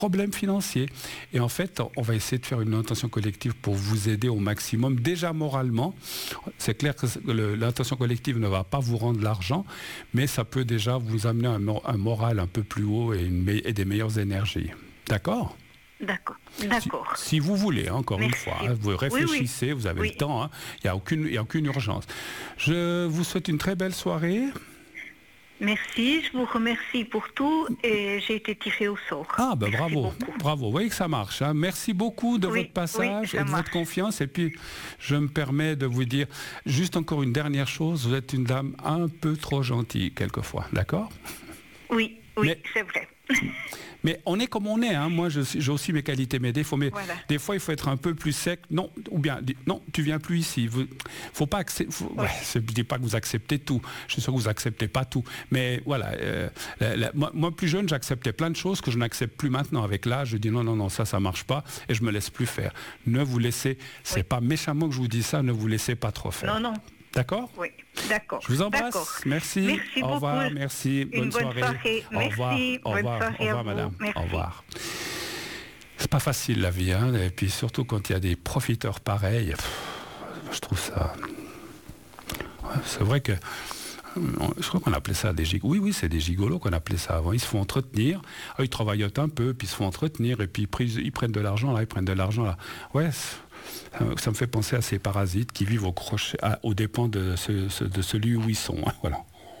problèmes financiers. Et en fait, on va essayer de faire une intention collective pour vous aider au maximum. Déjà moralement, c'est clair que l'intention collective ne va pas vous rendre l'argent, mais ça peut déjà vous amener un moral un peu plus haut et des meilleures énergies. D'accord ? D'accord. Si vous voulez, encore Merci. une fois, vous réfléchissez, oui. Vous avez Oui. le temps, il n'y a aucune urgence. Je vous souhaite une très belle soirée. Merci, je vous remercie pour tout et j'ai été tirée au sort. Ah, ben Merci bravo, beaucoup. bravo. Vous voyez que ça marche. Merci beaucoup de votre passage et de votre confiance. Et puis, je me permets de vous dire juste encore une dernière chose. Vous êtes une dame un peu trop gentille, quelquefois. D'accord ? Oui, c'est vrai. Mais on est comme on est. Moi, j'ai aussi mes qualités, mes défauts. Mais voilà. Des fois, il faut être un peu plus sec. Non, ou bien, non, tu viens plus ici. Faut pas accepter. Je ne dis pas que vous acceptez tout. Je suis sûr que vous acceptez pas tout. Mais voilà. Moi, plus jeune, j'acceptais plein de choses que je n'accepte plus maintenant. Avec l'âge, je dis non, ça marche pas, et je me laisse plus faire. Ne vous laissez. C'est pas méchamment que je vous dis ça. Ne vous laissez pas trop faire. Non. D'accord ? Oui, d'accord. Je vous embrasse. D'accord. Merci. Au revoir. Beaucoup. Merci. Bonne soirée. Merci. Au revoir. Au revoir, madame. Merci. Au revoir. C'est pas facile la vie, et puis surtout quand il y a des profiteurs pareils, je trouve ça. C'est vrai que. Je crois qu'on appelait ça des gigolos. Oui, c'est des gigolos qu'on appelait ça avant. Ils se font entretenir. Ils travaillotent un peu, puis ils se font entretenir, et puis ils prennent de l'argent là, ils prennent de l'argent là. Ouais. Ça me fait penser à ces parasites qui vivent aux dépens de celui où ils sont. Voilà.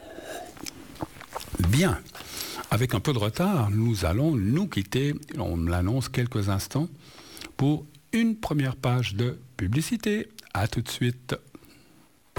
Bien. Avec un peu de retard, nous allons nous quitter. On me l'annonce quelques instants pour une première page de publicité. À tout de suite.